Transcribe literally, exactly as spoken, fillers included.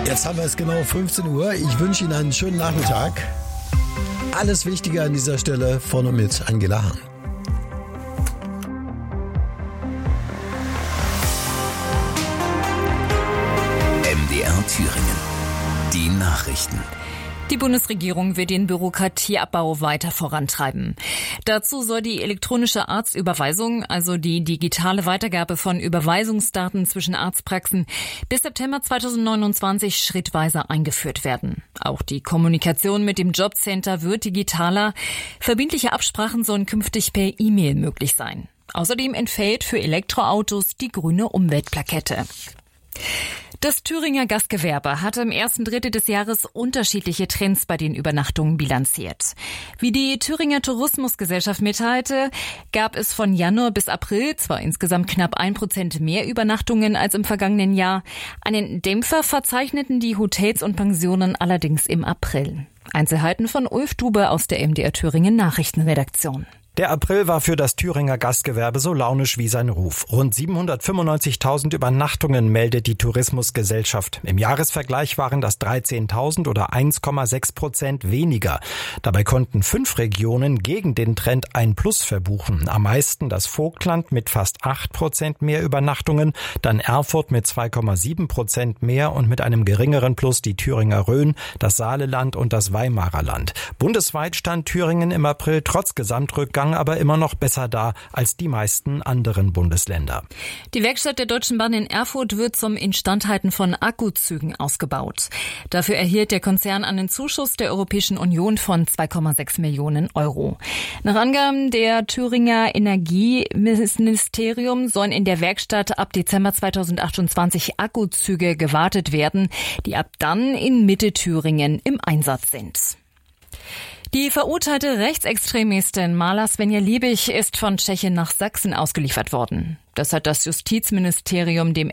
Jetzt haben wir es genau fünfzehn Uhr. Ich wünsche Ihnen einen schönen Nachmittag. Alles Wichtige an dieser Stelle von und mit Angela Hahn. M D R Thüringen. Die Nachrichten. Die Bundesregierung wird den Bürokratieabbau weiter vorantreiben. Dazu soll die elektronische Arztüberweisung, also die digitale Weitergabe von Überweisungsdaten zwischen Arztpraxen, bis September zweitausendneunundzwanzig schrittweise eingeführt werden. Auch die Kommunikation mit dem Jobcenter wird digitaler. Verbindliche Absprachen sollen künftig per E-Mail möglich sein. Außerdem entfällt für Elektroautos die grüne Umweltplakette. Das Thüringer Gastgewerbe hatte im ersten Drittel des Jahres unterschiedliche Trends bei den Übernachtungen bilanziert. Wie die Thüringer Tourismusgesellschaft mitteilte, gab es von Januar bis April zwar insgesamt knapp ein Prozent mehr Übernachtungen als im vergangenen Jahr. Einen Dämpfer verzeichneten die Hotels und Pensionen allerdings im April. Einzelheiten von Ulf Dube aus der M D R Thüringen Nachrichtenredaktion. Der April war für das Thüringer Gastgewerbe so launisch wie sein Ruf. Rund siebenhundertfünfundneunzigtausend Übernachtungen meldet die Tourismusgesellschaft. Im Jahresvergleich waren das dreizehntausend oder eins Komma sechs Prozent weniger. Dabei konnten fünf Regionen gegen den Trend ein Plus verbuchen. Am meisten das Vogtland mit fast acht Prozent mehr Übernachtungen, dann Erfurt mit zwei Komma sieben Prozent mehr und mit einem geringeren Plus die Thüringer Rhön, das Saaleland und das Weimarer Land. Bundesweit stand Thüringen im April trotz Gesamtrückgang aber immer noch besser da als die meisten anderen Bundesländer. Die Werkstatt der Deutschen Bahn in Erfurt wird zum Instandhalten von Akkuzügen ausgebaut. Dafür erhielt der Konzern einen Zuschuss der Europäischen Union von zwei Komma sechs Millionen Euro. Nach Angaben der Thüringer Energieministerium sollen in der Werkstatt ab Dezember zweitausendachtundzwanzig Akkuzüge gewartet werden, die ab dann in Mittelthüringen im Einsatz sind. Die verurteilte Rechtsextremistin Mala Svenja Liebig ist von Tschechien nach Sachsen ausgeliefert worden. Das hat das Justizministerium dem